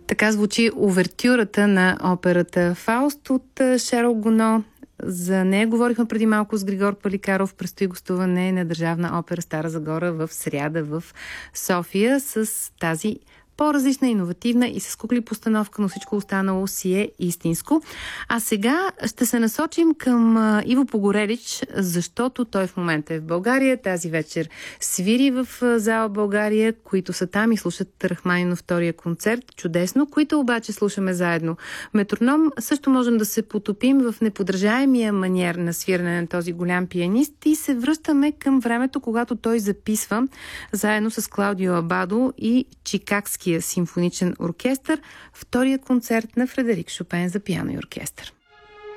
Така звучи увертюрата на операта Фауст от Шарл Гоно. За нея говорихме преди малко с Григор Паликаров. Предстои гостуване на Държавна опера Стара Загора в сряда в София с тази по-различна, иновативна и с кукли постановка, но всичко останало си е истинско. А сега ще се насочим към Иво Погорелич, защото той в момента е в България. Тази вечер свири в зала България, които са там и слушат Рахманинов втория концерт. Чудесно, които обаче слушаме заедно. Метроном също можем да се потопим в неподражаемия маниер на свирене на този голям пианист и се връщаме към времето, когато той записва заедно с Клаудио Абадо и Чикагски симфоничен оркестър, втория концерт на Фредерик Шопен за пиано и оркестър.